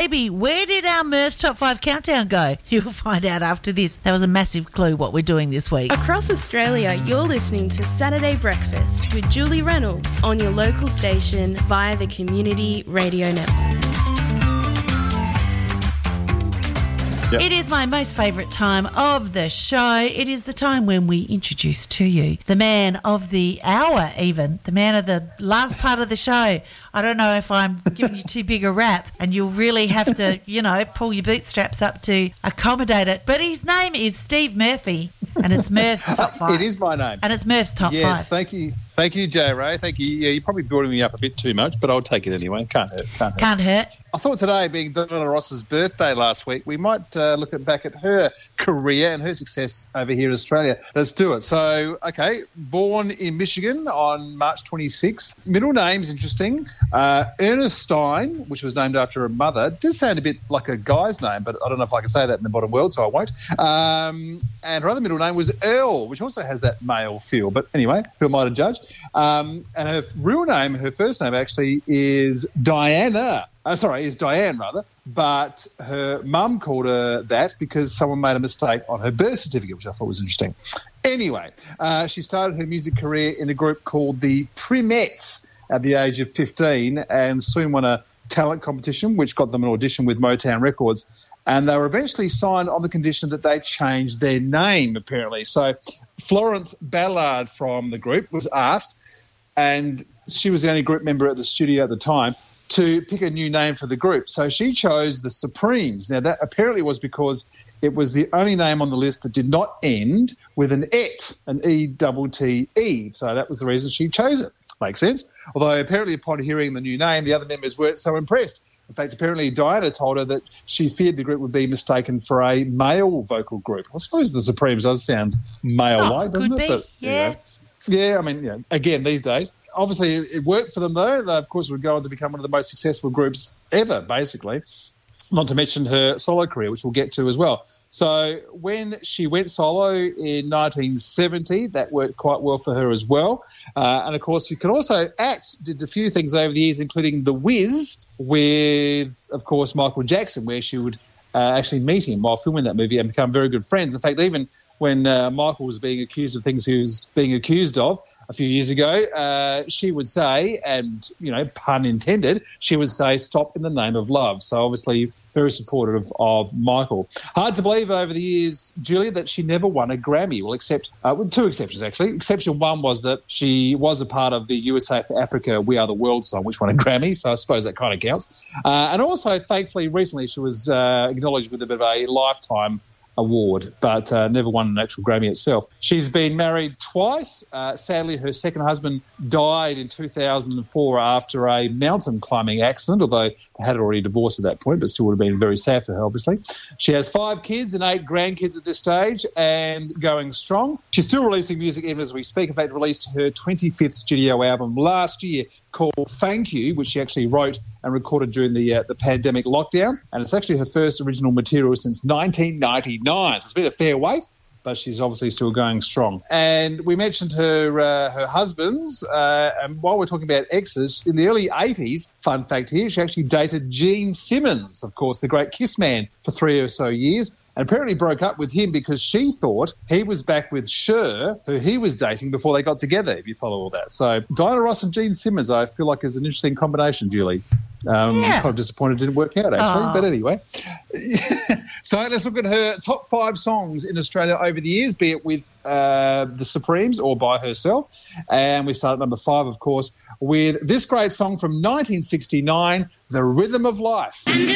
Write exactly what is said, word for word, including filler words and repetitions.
maybe where did our Murph's Top five Countdown go? You'll find out after this. That was a massive clue what we're doing this week. Across Australia, you're listening to Saturday Breakfast with Julie Reynolds on your local station via the Community Radio Network. Yep. It is my most favourite time of the show. It is the time when we introduce to you the man of the hour even, the man of the last part of the show. I don't know if I'm giving you too big a rap and you'll really have to, you know, pull your bootstraps up to accommodate it. But his name is Steve Murphy and it's Murph's Top five. It is my name. And it's Murph's Top yes, five. Yes, thank you. Thank you, J. Ray. Thank you. Yeah, you're probably building me up a bit too much, but I'll take it anyway. Can't hurt. Can't hurt. Can't hurt. I thought today, being Diana Ross's birthday last week, we might uh, look at, back at her career and her success over here in Australia. Let's do it. So, okay, born in Michigan on March twenty-sixth. Middle name's interesting. Uh, Ernest Stein, which was named after her mother. It does sound a bit like a guy's name, but I don't know if I can say that in the modern world, so I won't. Um, and her other middle name was Earl, which also has that male feel. But anyway, who am I to judge? Um, and her real name, her first name actually is Diana. Uh, sorry, is Diane rather. But her mum called her that because someone made a mistake on her birth certificate, which I thought was interesting. Anyway, uh, she started her music career in a group called the Primettes at the age of fifteen and soon won a talent competition, which got them an audition with Motown Records. And they were eventually signed on the condition that they changed their name, apparently. So Florence Ballard from the group was asked, and she was the only group member at the studio at the time, to pick a new name for the group. So she chose the Supremes. Now, that apparently was because it was the only name on the list that did not end with an et, an E T T E. So that was the reason she chose it. Makes sense. Although apparently upon hearing the new name, the other members weren't so impressed. In fact, apparently Diana told her that she feared the group would be mistaken for a male vocal group. I suppose the Supremes does sound male-like, oh, doesn't could it? Be. But, yeah. You know, yeah, I mean, you know, again, these days. Obviously, it worked for them, though. They, of course, would go on to become one of the most successful groups ever, basically, not to mention her solo career, which we'll get to as well. So when she went solo in nineteen seventy, that worked quite well for her as well. Uh, and, of course, you can also act, did a few things over the years, including The Wiz with, of course, Michael Jackson, where she would uh, actually meet him while filming that movie and become very good friends. In fact, even when uh, Michael was being accused of things he was being accused of a few years ago, uh, she would say, and, you know, pun intended, she would say, stop in the name of love. So obviously very supportive of Michael. Hard to believe over the years, Julia, that she never won a Grammy. Well, except, uh, with two exceptions, actually. Exception one was that she was a part of the U S A for Africa We Are the World song, which won a Grammy, so I suppose that kind of counts. Uh, and also, thankfully, recently she was uh, acknowledged with a bit of a lifetime award, but uh, never won an actual Grammy itself. She's been married twice. Uh, sadly, her second husband died in two thousand four after a mountain climbing accident, although they had already divorced at that point, but still would have been very sad for her, obviously. She has five kids and eight grandkids at this stage and going strong. She's still releasing music even as we speak. In fact, released her twenty-fifth studio album last year called Thank You, which she actually wrote and recorded during the uh, the pandemic lockdown. And it's actually her first original material since nineteen ninety-nine. So it's been a fair wait, but she's obviously still going strong. And we mentioned her uh, her husbands. Uh, and while we're talking about exes, in the early eighties, fun fact here, she actually dated Gene Simmons, of course, the great Kiss man, for three or so years. And apparently broke up with him because she thought he was back with Cher, who he was dating before they got together, if you follow all that. So Diana Ross and Gene Simmons, I feel like, is an interesting combination, Julie. Um, yeah. Kind of disappointed it didn't work out, actually. Aww. But anyway. So let's look at her top five songs in Australia over the years, be it with uh, the Supremes or by herself. And we start at number five, of course, with this great song from nineteen sixty-nine, The Rhythm of Life.